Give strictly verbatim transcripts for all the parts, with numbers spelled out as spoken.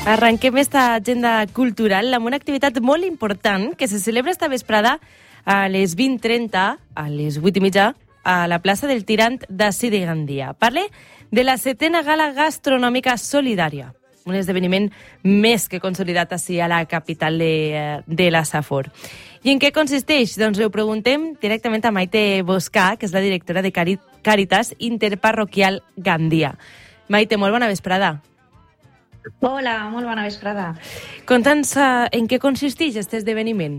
Arrenquem esta agenda cultural amb una activitat molt important que se celebra esta vesprada a les vint trenta, a les vuit i mitja, a la plaça del Tirant d'ací de Gandia. Parle de la setena gala gastronòmica solidària, un esdeveniment més que consolidat ací a la capital de, de la Safor. I en què consisteix? Doncs ho preguntem directament a Maite Boscà, que és la directora de Càritas Interparroquial Gandia. Maite, molt bona vesprada. Hola, molt bona vesprada. Conta'ns uh, en què consisteix aquest esdeveniment.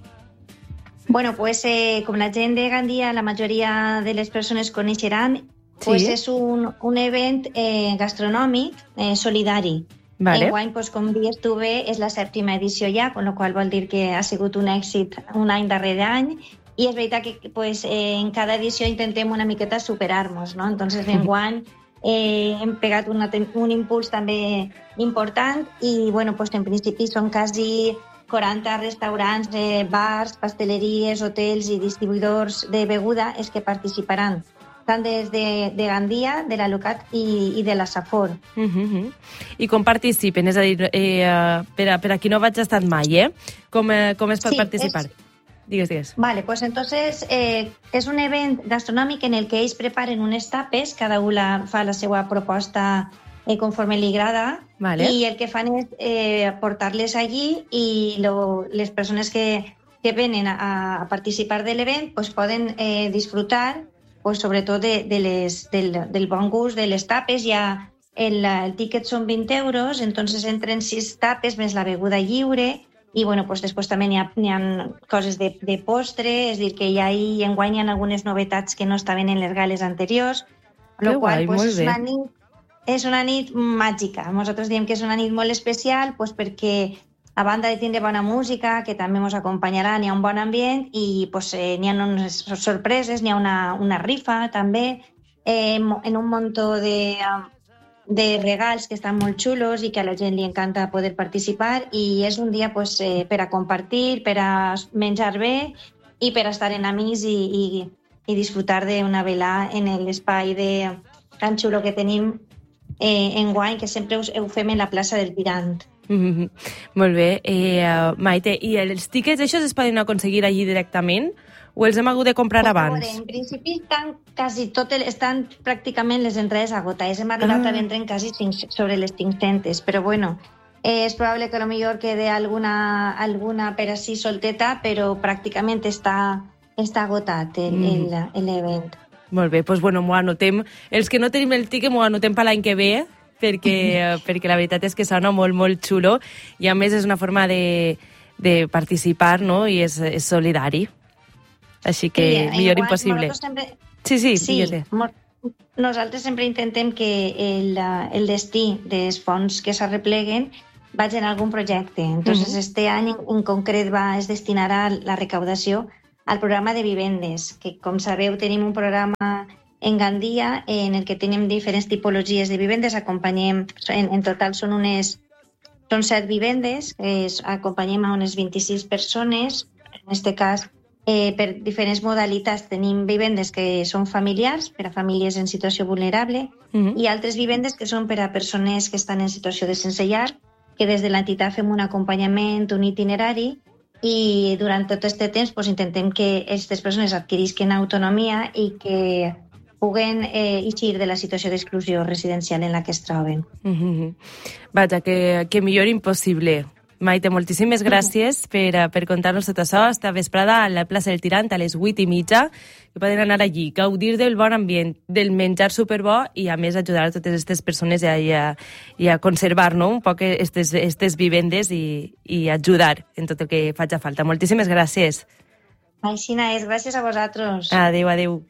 Bueno, pues eh, com la gent de Gandia, la majoria de les persones coneixeran, sí. Pues és un, un event eh, gastronòmic eh, solidari. Vale. Enguany, pues, com dius tu bé, és la sèptima edició ja, con lo qual vol dir que ha sigut un èxit un any darrere any, i és veritat que pues, eh, en cada edició intentem una miqueta superar-nos, ¿no? Entonces, enguany Eh, hem pegat una, un impuls també important i, bueno, pues en principi són quasi quaranta restaurants, eh, bars, pasteleries, hotels i distribuïdors de beguda els que participaran, tant des de, de Gandia, de la Locat i, i de la Safor. Uh -huh. I com participen? És a dir, eh, per, a, per a qui no vaig estar mai, eh? Com, eh, com es pot sí, participar? És... Digues, digues. Vale, pues entonces eh, és un event gastronòmic en el que ells preparen unes tapes, cada un la, fa la seva proposta eh, conforme li agrada, vale. I el que fan és eh, portar-les allí i lo, les persones que, que venen a, a participar de l'event pues, poden eh, disfrutar pues, sobretot de, de les, del, del bon gust de les tapes. Ja el, el tíquet són vint euros, entonces entren sis tapes més la beguda lliure. I bueno, pues després també n'hi ha, n'hi ha coses de, de postre, és a dir, que ja hi enguany hi ha algunes novetats que no estaven en les gales anteriors, lo qual guai, pues, molt és, bé. una nit, és una nit màgica. Nosaltres diem que és una nit molt especial pues, perquè a banda de tindre bona música, que també ens acompanyarà, n'hi ha un bon ambient i pues, eh, n'hi ha unes sorpreses, n'hi ha una, una rifa també, eh, en un muntó de... de regals que estan molt xulos i que a la gent li encanta poder participar, i és un dia pues, eh, per a compartir, per a menjar bé i per a estar en amics i, i, i disfrutar d'una velada en l'espai de, tan xulo que tenim eh, enguany, que sempre ho, ho fem en la plaça del Tirant. Mm-hmm. Molt bé. Eh, uh, Maite, i els tíquets això es poden aconseguir allí directament o els hem hagut de comprar pues, abans? Veure, en principi estan quasi totes, estan pràcticament les entrades agotades. Hem arribat ah. a vendre en quasi cinc, sobre les cinc-centes, però bueno, eh, és probable que a lo millor quede alguna, alguna per així solteta, però pràcticament està, està agotat l'event. Mm. Molt bé, doncs bueno, m'ho anotem. Els que no tenim el tiquet m'ho anotem per l'any que ve, perquè, perquè la veritat és que sona molt, molt xulo i a més és una forma de, de participar, no? I és, és solidari. Així que sí, millor igual, impossible. Sempre... Sí, sí, sí digues-li. Nosaltres sempre intentem que el, el destí dels fons que s'arrepleguen vagi en algun projecte. Entonces, uh-huh. este any en, en concret va, es destinarà la recaudació al programa de vivendes, que com sabeu tenim un programa en Gandia en el que tenim diferents tipologies de vivendes. Acompanyem, en, en total són unes són set vivendes, es, acompanyem a unes vint-i-sis persones, en este cas Eh, per diferents modalitats. Tenim vivendes que són familiars, per a famílies en situació vulnerable, uh-huh. i altres vivendes que són per a persones que estan en situació de sense llar, que des de l'entitat fem un acompanyament, un itinerari, i durant tot aquest temps pues, intentem que aquestes persones adquirisquen autonomia i que puguen eh, eixir de la situació d'exclusió residencial en la que es troben. Uh-huh. Vaja, que, que millor impossible. Maite, moltíssimes gràcies per, per contar-nos tot això. Esta vesprada a la plaça del Tirant a les vuit i mitja, que poden anar allí, gaudir del bon ambient, del menjar superbo i a més ajudar a totes aquestes persones a, a, a conservar, no? Un poc aquestes vivendes i, i ajudar en tot el que faci falta. Moltíssimes gràcies. Així és, gràcies a vosaltres. Adéu, adéu.